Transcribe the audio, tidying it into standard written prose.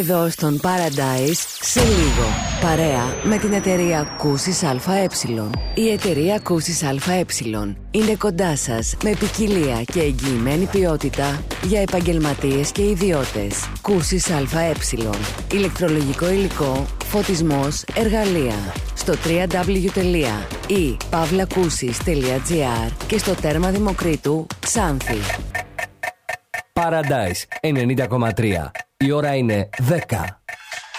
Εδώ στον Paradise σε λίγο. Παρέα με την εταιρεία Κούσης ΑΕ. Η εταιρεία Κούσης ΑΕ είναι κοντά σας με ποικιλία και εγγυημένη ποιότητα για επαγγελματίες και ιδιώτες. Κούσης ΑΕ. Ηλεκτρολογικό υλικό, φωτισμός, εργαλεία. Στο www.pavlakusis.gr και στο τέρμα Δημοκρίτου Ξάνθη. Paradise 90,3. Η ώρα είναι 10.